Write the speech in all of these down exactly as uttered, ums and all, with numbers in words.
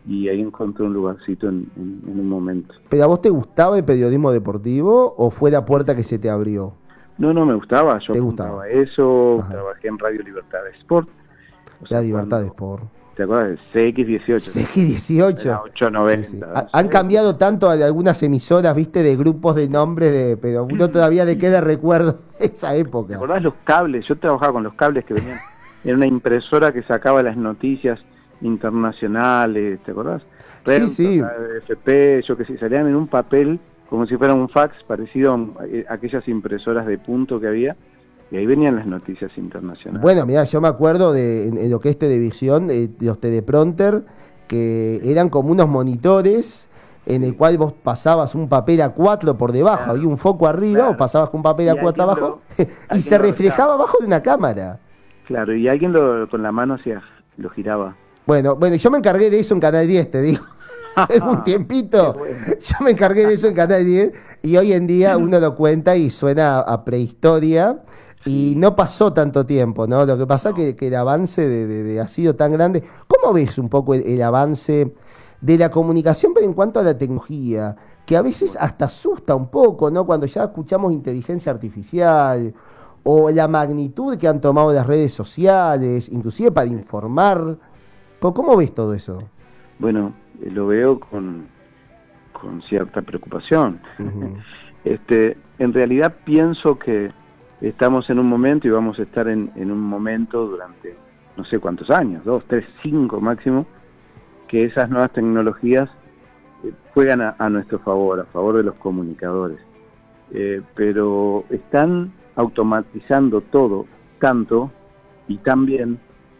y ahí encontré un lugarcito en, en, en un momento. ¿Pero a vos te gustaba el periodismo deportivo o fue la puerta que se te abrió? No, no me gustaba, yo ¿Te apuntaba gustaba? a eso, Ajá. trabajé en Radio Libertad de Sport, o La sea, Libertad de cuando, Sport. ¿te acuerdas de C X dieciocho? C G dieciocho. Era Sí, sí. ochocientos noventa, Ha- no Han sé. cambiado tanto a- algunas emisoras, viste, de grupos de nombres, de, pero uno todavía le queda recuerdo de esa ¿Te época. acordás los cables? Yo trabajaba con los cables que venían en una impresora que sacaba las noticias internacionales, ¿te acordás? Sí, Reuters, sí. A F P, yo que sé, salían en un papel como si fuera un fax parecido a eh, aquellas impresoras de punto que había, y ahí venían las noticias internacionales. Bueno, mira, yo me acuerdo de en, en lo que es televisión, eh, los teleprompter, que eran como unos monitores en el Sí, cual vos pasabas un papel a cuatro por debajo, había claro, un foco arriba, o claro. pasabas con un papel a Y cuatro alguien abajo, lo, y alguien se lo reflejaba retaba. abajo de una cámara. Claro, y alguien lo, con la mano hacía, lo giraba. Bueno, bueno, yo me encargué de eso en Canal diez, te digo. En un Qué tiempito, bueno. yo me encargué de eso en Canal diez y hoy en día uno lo cuenta y suena a prehistoria y Sí, no pasó tanto tiempo, ¿no? Lo que pasa es no. que, que el avance de, de- de- ha sido tan grande. ¿Cómo ves un poco el, el avance de la comunicación, pero en cuanto a la tecnología? Que a veces Bueno. hasta asusta un poco, ¿no? Cuando ya escuchamos inteligencia artificial o la magnitud que han tomado las redes sociales, inclusive para informar. ¿Cómo cómo ves todo eso? Bueno, eh, lo veo con, con cierta preocupación. Ujú. Este, en realidad pienso que estamos en un momento y vamos a estar en, en un momento durante no sé cuántos años, dos, tres, cinco máximo, que esas nuevas tecnologías eh, juegan a, a nuestro favor, a favor de los comunicadores. Eh, pero están automatizando todo tanto y tan bien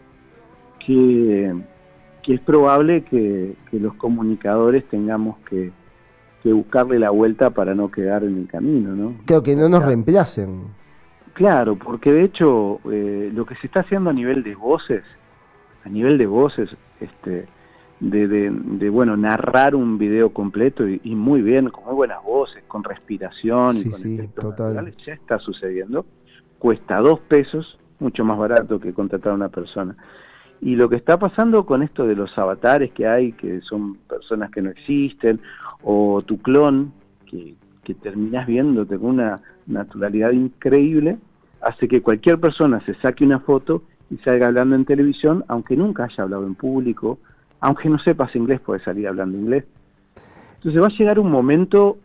que, que es probable que, que los comunicadores tengamos que, que buscarle la vuelta para no quedar en el camino, ¿no? Creo que O no nos sea, reemplacen. claro, porque de hecho eh, lo que se está haciendo a nivel de voces, a nivel de voces, este, de, de, de bueno, narrar un video completo y, y muy bien, con muy buenas voces, con respiración y Sí, con sí, efectos total. naturales, ya está sucediendo. Cuesta dos pesos, mucho más barato que contratar a una persona. Y lo que está pasando con esto de los avatares que hay, que son personas que no existen, o tu clon, que, que terminás viéndote con una naturalidad increíble, hace que cualquier persona se saque una foto y salga hablando en televisión, aunque nunca haya hablado en público, aunque no sepas inglés, puede salir hablando inglés. Entonces va a llegar un momento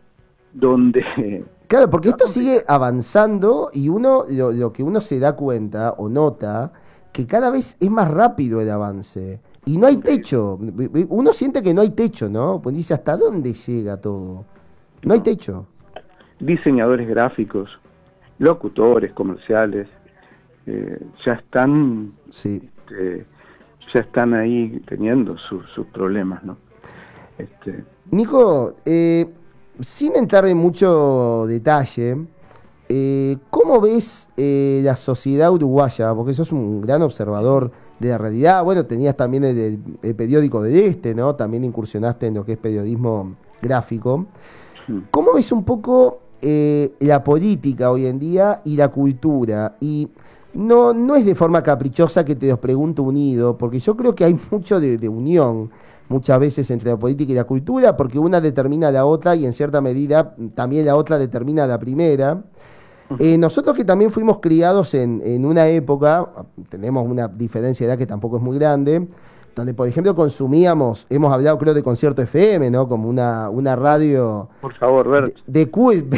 donde Claro, porque se va a esto sigue complicar. avanzando y uno lo, lo que uno se da cuenta o nota que cada vez es más rápido el avance. Y no hay Increíble. techo. Uno siente que no hay techo, ¿no? Pues dice, ¿hasta dónde llega todo? No hay No. techo. Diseñadores gráficos, locutores comerciales, eh, ya están Sí. este, ya están ahí teniendo sus, sus problemas, ¿no? Este, Nico, eh, sin entrar en mucho detalle, eh, ¿cómo ves eh, la sociedad uruguaya? Porque sos un gran observador de la realidad. Bueno, tenías también el, el- el periódico del Este, ¿no? También incursionaste en lo que es periodismo gráfico. ¿Cómo ves un poco eh, la política hoy en día y la cultura? Y no, no es de forma caprichosa que te los pregunto unido, porque yo creo que hay mucho de, de unión muchas veces entre la política y la cultura, porque una determina a la otra y en cierta medida también la otra determina a la primera. Eh, nosotros que también fuimos criados en, en una época, tenemos una diferencia de edad que tampoco es muy grande, donde por ejemplo consumíamos, hemos hablado creo de Concierto F M, ¿no? Como una, una radio por favor, de, Bert. de cu-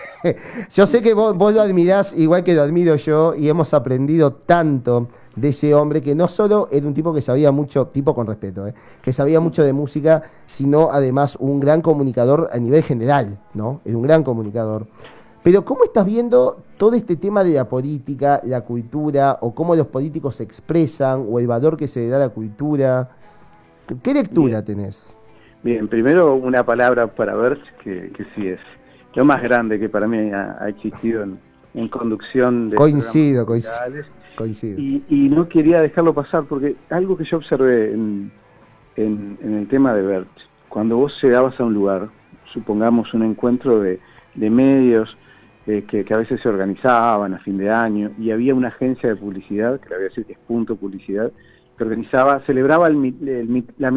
Yo sé que vos, vos lo admirás igual que lo admiro yo y hemos aprendido tanto de ese hombre que no solo era un tipo que sabía mucho, tipo con respeto, ¿eh? Que sabía mucho de música, sino además un gran comunicador a nivel general, ¿no? Es un gran comunicador. Pero ¿cómo estás viendo todo este tema de la política, la cultura, o cómo los políticos se expresan, o el valor que se le da a la cultura? ¿Qué Bien, lectura tenés? bien. Primero una palabra para Bert, que, que sí es lo más grande que para mí ha, ha existido en, en conducción de programas Coincido, coincido, musicales. coincido. Y, y no quería dejarlo pasar, porque algo que yo observé en, en, en el tema de Bert, cuando vos llegabas a un lugar, supongamos un encuentro de, de medios, eh, que, que a veces se organizaban a fin de año, y había una agencia de publicidad, que le voy a decir que es Punto Publicidad, que organizaba, celebraba el, mi- el mi- la